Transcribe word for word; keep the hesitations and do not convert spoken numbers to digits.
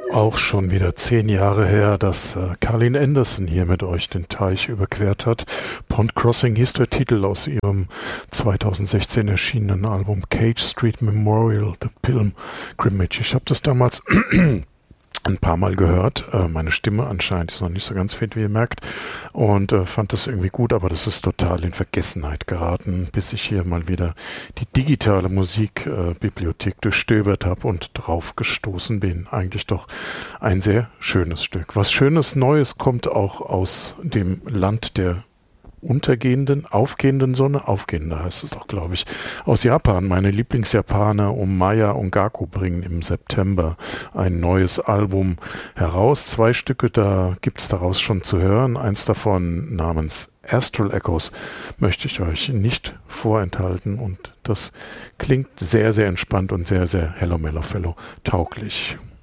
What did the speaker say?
Auch schon wieder zehn Jahre her, dass äh, Carleen Anderson hier mit euch den Teich überquert hat. Pond Crossing hieß der Titel aus ihrem zweitausendsechzehn erschienenen Album Cage Street Memorial, The Pilgrimage. Ich habe das damals ein paar Mal gehört. Äh, meine Stimme anscheinend ist noch nicht so ganz fit, wie ihr merkt. Und äh, fand das irgendwie gut, aber das ist total in Vergessenheit geraten, bis ich hier mal wieder die digitale Musikbibliothek äh, durchstöbert habe und drauf gestoßen bin. Eigentlich doch ein sehr schönes Stück. Was Schönes Neues kommt auch aus dem Land der untergehenden, aufgehenden Sonne, aufgehende heißt es doch, glaube ich, aus Japan. Meine Lieblingsjapaner um Maya und Gaku bringen im September ein neues Album heraus. Zwei Stücke, da gibt es daraus schon zu hören. Eins davon namens Astral Echoes möchte ich euch nicht vorenthalten und das klingt sehr, sehr entspannt und sehr, sehr Hello Mellow Fellow tauglich.